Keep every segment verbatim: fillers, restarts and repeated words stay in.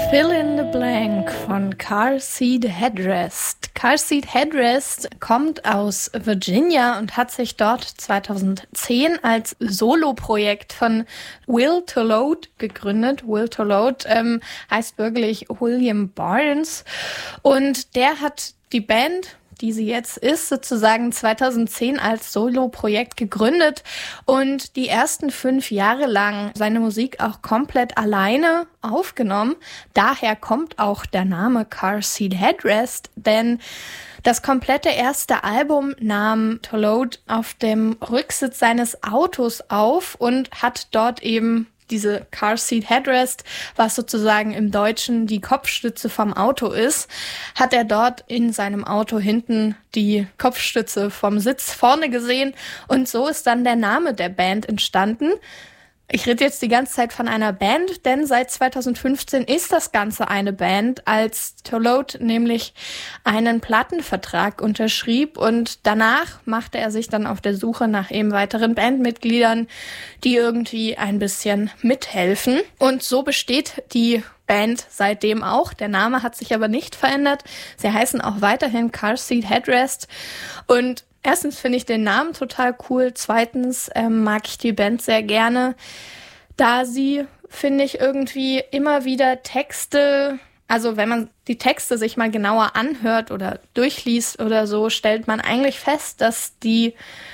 Fill in the Blank von Car Seat Headrest. Car Seat Headrest kommt aus Virginia und hat sich dort zweitausendzehn als Soloprojekt von Will Tolode gegründet. Will Tolode ähm, heißt wirklich William Barnes und der hat die Band, die sie jetzt ist, sozusagen zweitausendzehn als Solo-Projekt gegründet und die ersten fünf Jahre lang seine Musik auch komplett alleine aufgenommen. Daher kommt auch der Name Car Seat Headrest, denn das komplette erste Album nahm Tolode auf dem Rücksitz seines Autos auf und hat dort eben diese Car Seat Headrest, was sozusagen im Deutschen die Kopfstütze vom Auto ist, hat er dort in seinem Auto hinten die Kopfstütze vom Sitz vorne gesehen und so ist dann der Name der Band entstanden. Ich rede jetzt die ganze Zeit von einer Band, denn seit zweitausendfünfzehn ist das Ganze eine Band, als Tolode nämlich einen Plattenvertrag unterschrieb und danach machte er sich dann auf der Suche nach eben weiteren Bandmitgliedern, die irgendwie ein bisschen mithelfen. Und so besteht die Band seitdem auch. Der Name hat sich aber nicht verändert. Sie heißen auch weiterhin Car Seat Headrest und erstens finde ich den Namen total cool. Zweitens ähm, mag ich die Band sehr gerne, da sie, finde ich, irgendwie immer wieder Texte, also wenn man die Texte sich mal genauer anhört oder durchliest oder so, stellt man eigentlich fest, dass die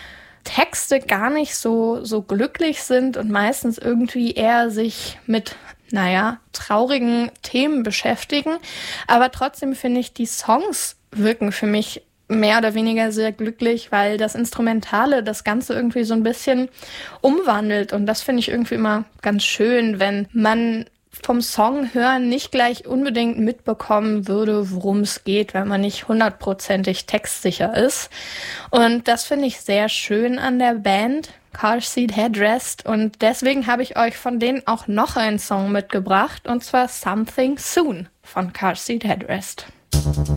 Texte gar nicht so, so glücklich sind und meistens irgendwie eher sich mit, naja, traurigen Themen beschäftigen. Aber trotzdem finde ich, die Songs wirken für mich mehr oder weniger sehr glücklich, weil das Instrumentale das Ganze irgendwie so ein bisschen umwandelt und das finde ich irgendwie immer ganz schön, wenn man vom Song hören nicht gleich unbedingt mitbekommen würde, worum es geht, wenn man nicht hundertprozentig textsicher ist. Und das finde ich sehr schön an der Band Car Seat Headrest und deswegen habe ich euch von denen auch noch einen Song mitgebracht und zwar Something Soon von Car Seat Headrest.